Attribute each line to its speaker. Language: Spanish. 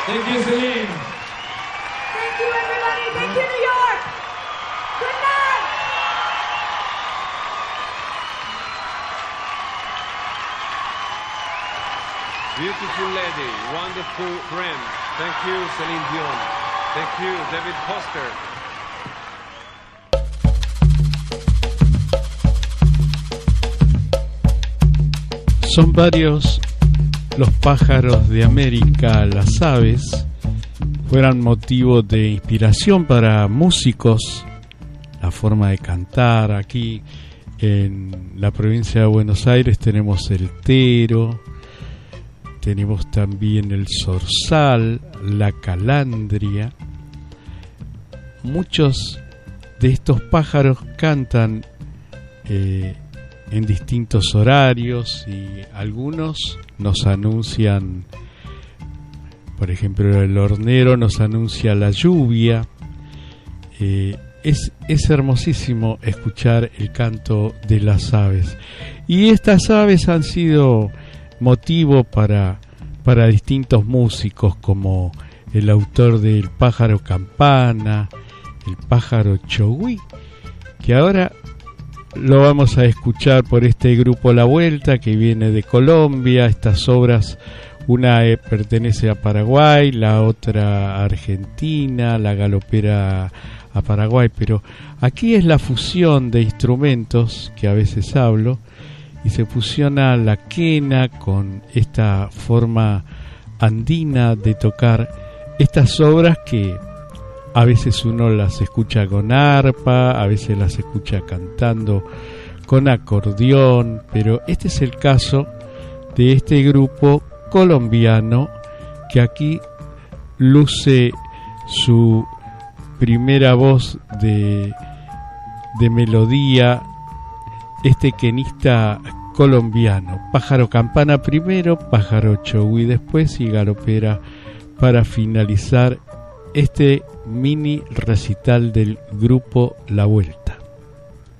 Speaker 1: Thank you, Celine.
Speaker 2: Thank you, everybody. Thank you, New York. Good night.
Speaker 3: Beautiful lady, wonderful friend. Thank you, Celine Dion. Thank you, David Foster.
Speaker 4: Son varios los pájaros de América, las aves, fueran motivo de inspiración para músicos. La forma de cantar aquí en la provincia de Buenos Aires tenemos el tero, tenemos también el zorzal, la calandria. Muchos de estos pájaros cantan en distintos horarios y algunos nos anuncian, por ejemplo, el hornero nos anuncia la lluvia. Es hermosísimo escuchar el canto de las aves, y estas aves han sido motivo para distintos músicos, como el autor del pájaro campana, el pájaro chogüí, que ahora lo vamos a escuchar por este grupo La Vuelta, que viene de Colombia. Estas obras, una pertenece a Paraguay, la otra a Argentina, la galopera a Paraguay, pero aquí es la fusión de instrumentos que a veces hablo, y se fusiona la quena con esta forma andina de tocar estas obras que a veces uno las escucha con arpa, a veces las escucha cantando con acordeón, pero este es el caso de este grupo colombiano que aquí luce su primera voz de melodía, este quenista colombiano, pájaro campana primero, pájaro chogüí después y galopera para finalizar este mini recital del grupo La Vuelta.